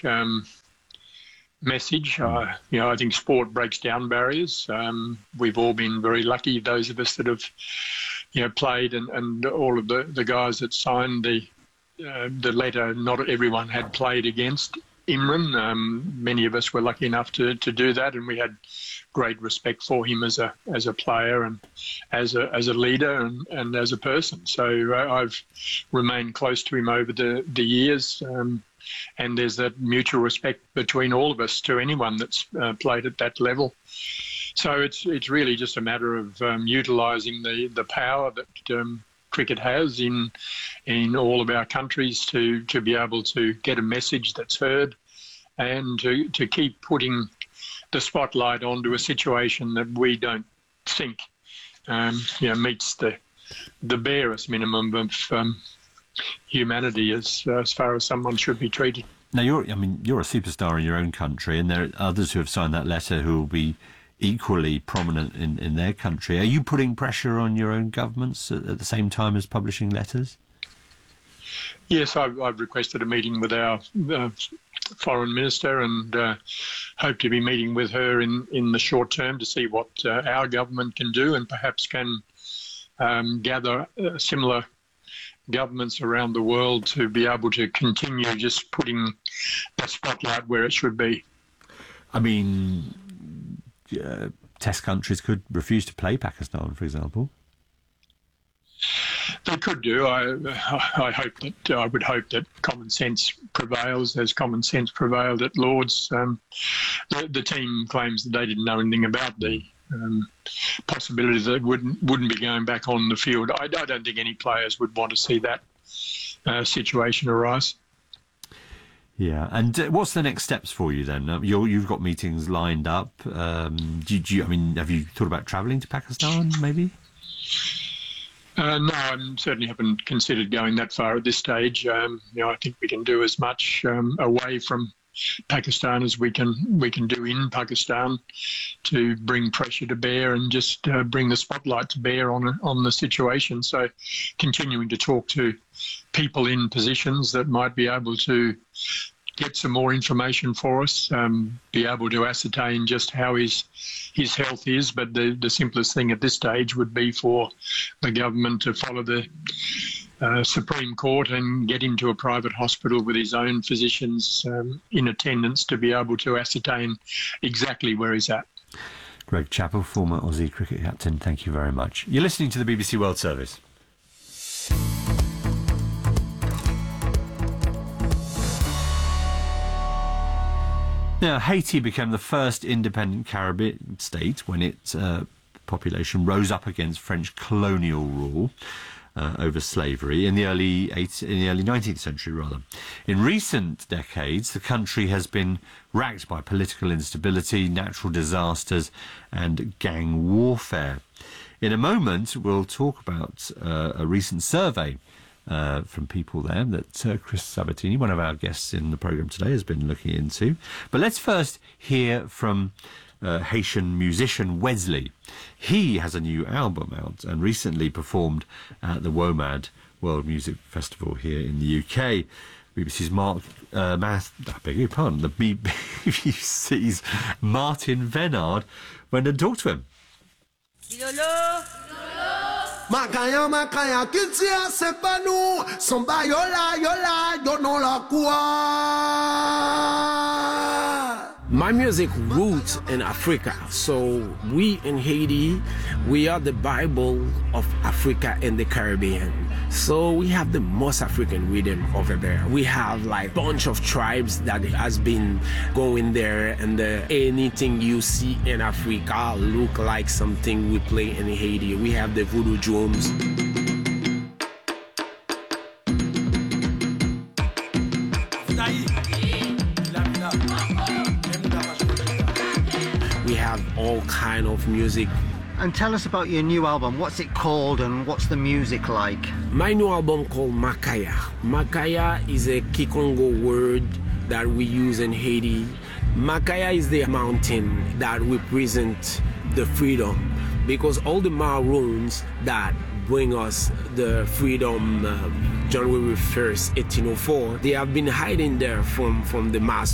message. I think sport breaks down barriers. We've all been very lucky, those of us that have, played, and all of the guys that signed the letter. Not everyone had played against Imran. Many of us were lucky enough to do that, and we had great respect for him as a player and as a leader and as a person. So I've remained close to him over the years. And there's that mutual respect between all of us to anyone that's played at that level. So it's really just a matter of utilising the power that cricket has in all of our countries to be able to get a message that's heard and to keep putting the spotlight onto a situation that we don't think meets the barest minimum of humanity as far as someone should be treated. Now, you're a superstar in your own country, and there are others who have signed that letter who will be equally prominent in their country. Are you putting pressure on your own governments at the same time as publishing letters? Yes, I've requested a meeting with our foreign minister and hope to be meeting with her in the short term to see what our government can do, and perhaps can gather similar governments around the world to be able to continue just putting the spotlight where it should be. I mean, test countries could refuse to play Pakistan, for example. They could do. I would hope that common sense prevails, as common sense prevailed at Lord's. The team claims that they didn't know anything about the possibility that it wouldn't be going back on the field. I don't think any players would want to see that situation arise. Yeah, and what's the next steps for you then? You've got meetings lined up. Have you thought about travelling to Pakistan, maybe? No, I certainly haven't considered going that far at this stage. I think we can do as much away from Pakistan as we can do in Pakistan to bring pressure to bear and just bring the spotlight to bear on the situation. So continuing to talk to people in positions that might be able to get some more information for us, be able to ascertain just how his health is. But the simplest thing at this stage would be for the government to follow the Supreme Court and get him to a private hospital with his own physicians in attendance to be able to ascertain exactly where he's at. Greg Chappell, former Aussie cricket captain, thank you very much. You're listening to the BBC World Service. Now, Haiti became the first independent Caribbean state when its population rose up against French colonial rule over slavery in the early 19th century, rather. In recent decades, the country has been racked by political instability, natural disasters, and gang warfare. In a moment, we'll talk about a recent survey from people there that Chris Sabatini, one of our guests in the programme today, has been looking into. But let's first hear from Haitian musician Wesley. He has a new album out and recently performed at the WOMAD World Music Festival here in the UK. BBC's the BBC's Martin Venard went and talked to him. Makaya, kitia sepanu, somba yola, yo non la kwa. My music roots in Africa, so we in Haiti, we are the Bible of Africa and the Caribbean. So we have the most African rhythm over there. We have like bunch of tribes that has been going there, and anything you see in Africa look like something we play in Haiti. We have the voodoo drums. We have all kind of music. And tell us about your new album. What's it called and what's the music like? My new album called Makaya. Makaya is a Kikongo word that we use in Haiti. Makaya is the mountain that represents the freedom, because all the Maroons that bring us the freedom January 1st, 1804, they have been hiding there from the mass